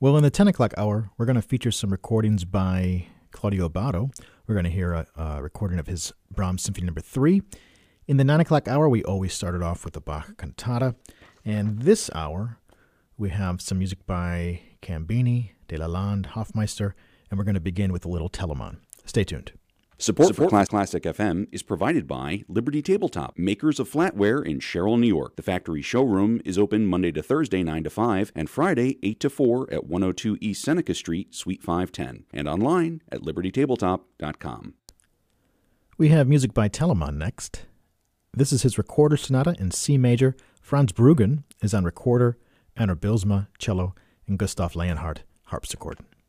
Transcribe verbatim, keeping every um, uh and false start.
Well, in the ten o'clock hour, we're going to feature some recordings by Claudio Abbado. We're going to hear a, a recording of his Brahms Symphony Number three. In the nine o'clock hour, we always started off with the Bach Cantata. And this hour, we have some music by Cambini, De Lalande, Hofmeister, and we're going to begin with a little Telemann. Stay tuned. Support, Support for Class Classic F M is provided by Liberty Tabletop, makers of flatware in Sherrill, New York. The factory showroom is open Monday to Thursday, nine to five, and Friday, eight to four at one oh two East Seneca Street, Suite five ten, and online at liberty tabletop dot com. We have music by Telemann next. This is his recorder sonata in C major. Franz Bruggen is on recorder, Anna Bilsma, cello, and Gustav Leonhardt, harpsichord.